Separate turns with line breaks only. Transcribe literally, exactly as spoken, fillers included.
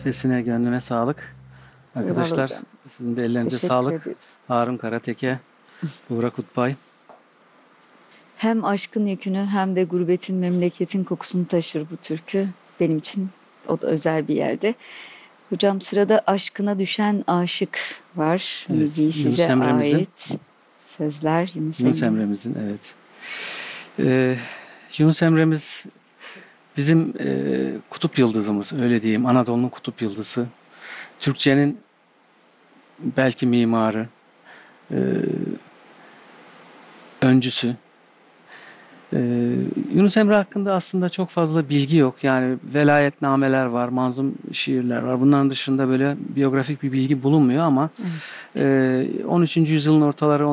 Sesine, gönlüne sağlık. Arkadaşlar
hocam.
sizin de ellerinize
Teşekkür
sağlık.
ederiz.
Harun Karateke, Burak Utbay.
Hem aşkın yükünü hem de gurbetin, memleketin kokusunu taşır bu türkü. Benim için o da özel bir yerde. Hocam sırada Aşkına Düşen Aşık var.
Evet,
Müziği
Yunus
size
Emre'mizin.
ait. Sözler Yunus,
Yunus
Emre.
Emre'mizin, evet. Ee, Yunus Emre'miz bizim e, kutup yıldızımız, öyle diyeyim. Anadolu'nun kutup yıldızı. Türkçenin belki mimarı, e, öncüsü. Ee, Yunus Emre hakkında aslında çok fazla bilgi yok. Yani velayetnameler var, manzum şiirler var. Bunların dışında böyle biyografik bir bilgi bulunmuyor ama
Evet.
e, on üçüncü yüzyılın ortaları